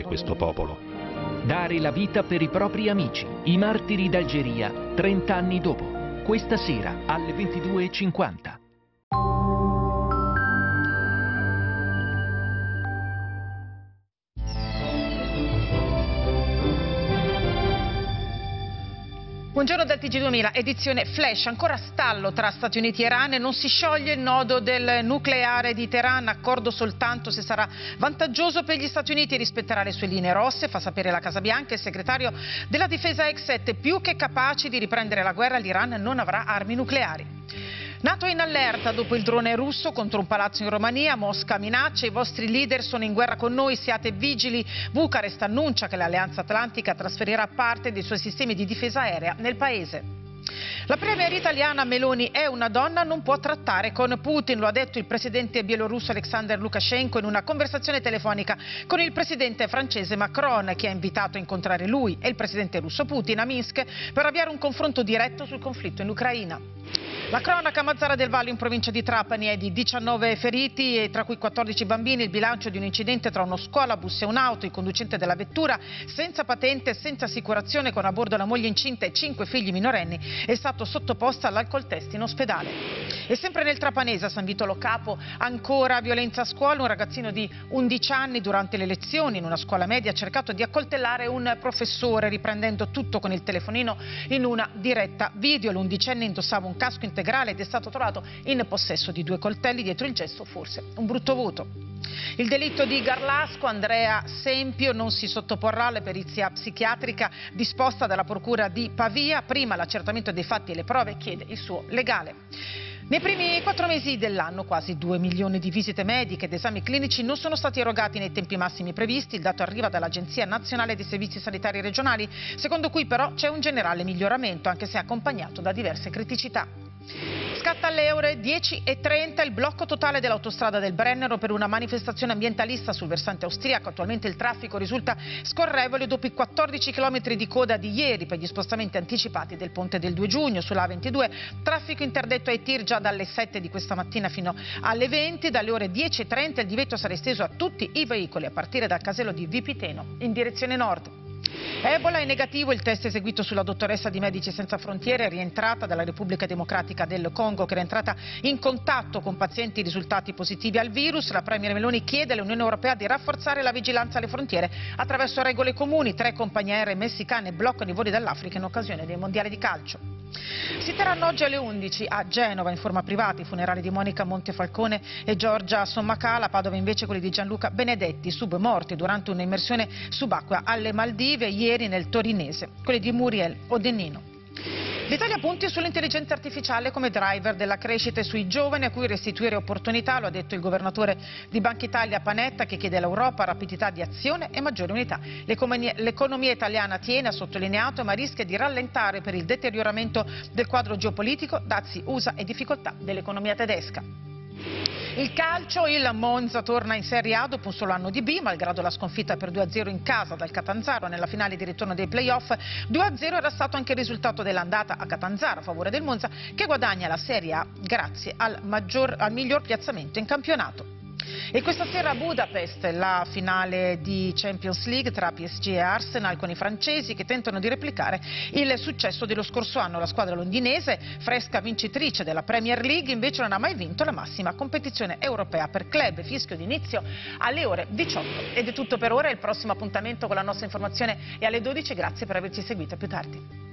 questo popolo. Dare la vita per i propri amici, i martiri d'Algeria, 30 anni dopo. Questa sera alle 22:50. Buongiorno dal TG2000, edizione flash. Ancora stallo tra Stati Uniti e Iran, non si scioglie il nodo del nucleare di Teheran, accordo soltanto se sarà vantaggioso per gli Stati Uniti e rispetterà le sue linee rosse, fa sapere la Casa Bianca. Il segretario della difesa ex-7, più che capaci di riprendere la guerra, l'Iran non avrà armi nucleari. NATO in allerta dopo il drone russo contro un palazzo in Romania. Mosca minaccia: i vostri leader sono in guerra con noi, siate vigili. Bucarest annuncia che l'Alleanza Atlantica trasferirà parte dei suoi sistemi di difesa aerea nel paese. La premier italiana Meloni è una donna, non può trattare con Putin, lo ha detto il presidente bielorusso Alexander Lukashenko in una conversazione telefonica con il presidente francese Macron, che ha invitato a incontrare lui e il presidente russo Putin a Minsk per avviare un confronto diretto sul conflitto in Ucraina. La cronaca: Mazara del Vallo in provincia di Trapani è di 19 feriti, e tra cui 14 bambini. Il bilancio di un incidente tra uno scuolabus e un'auto. Il conducente della vettura, senza patente e senza assicurazione, con a bordo la moglie incinta e 5 figli minorenni, è stato sottoposto all'alcol test in ospedale. E sempre nel trapanese, a San Vitolo Capo, ancora violenza a scuola. Un ragazzino di 11 anni durante le lezioni in una scuola media ha cercato di accoltellare un professore, riprendendo tutto con il telefonino in una diretta video. L'11enne indossava un casco integrale ed è stato trovato in possesso di 2 coltelli. Dietro il gesto forse un brutto voto. Il delitto di Garlasco: Andrea Sempio non si sottoporrà alla perizia psichiatrica disposta dalla procura di Pavia. Prima l'accertamento dei fatti e le prove, chiede il suo legale. Nei primi 4 mesi dell'anno quasi 2 milioni di visite mediche ed esami clinici non sono stati erogati nei tempi massimi previsti. Il dato arriva dall'Agenzia Nazionale dei Servizi Sanitari Regionali, secondo cui però c'è un generale miglioramento, anche se accompagnato da diverse criticità. Scatta alle ore 10:30 il blocco totale dell'autostrada del Brennero per una manifestazione ambientalista sul versante austriaco. Attualmente il traffico risulta scorrevole dopo i 14 km di coda di ieri per gli spostamenti anticipati del ponte del 2 giugno sulla A22. Traffico interdetto ai tir già dalle 7 di questa mattina fino alle 20. Dalle ore 10:30 il divieto sarà esteso a tutti i veicoli a partire dal casello di Vipiteno in direzione nord. Ebola è negativo il test eseguito sulla dottoressa di Medici Senza Frontiere, rientrata dalla Repubblica Democratica del Congo, che era entrata in contatto con pazienti risultati positivi al virus. La premier Meloni chiede all'Unione Europea di rafforzare la vigilanza alle frontiere attraverso regole comuni. 3 compagnie aeree messicane bloccano i voli dall'Africa in occasione dei mondiali di calcio. Si terranno oggi alle 11 a Genova in forma privata i funerali di Monica Montefalcone e Giorgia Sommacala. A Padova invece quelli di Gianluca Benedetti, submorti durante un'immersione subacquea alle Maldive. Ieri nel torinese quelli di Muriel Odenino. L'Italia punti sull'intelligenza artificiale come driver della crescita e sui giovani a cui restituire opportunità, lo ha detto il governatore di Banca Italia Panetta, che chiede all'Europa rapidità di azione e maggiore unità. L'economia italiana tiene, ha sottolineato, ma rischia di rallentare per il deterioramento del quadro geopolitico, dazi USA e difficoltà dell'economia tedesca. Il calcio: il Monza torna in Serie A dopo un solo anno di B, malgrado la sconfitta per 2-0 in casa dal Catanzaro nella finale di ritorno dei playoff. 2-0 era stato anche il risultato dell'andata a Catanzaro a favore del Monza, che guadagna la Serie A grazie al miglior piazzamento in campionato. E questa sera a Budapest la finale di Champions League tra PSG e Arsenal, con i francesi che tentano di replicare il successo dello scorso anno. La squadra londinese, fresca vincitrice della Premier League, invece non ha mai vinto la massima competizione europea per club. Fischio d'inizio alle ore 18. Ed è tutto per ora. Il prossimo appuntamento con la nostra informazione è alle 12. Grazie per averci seguito. A più tardi.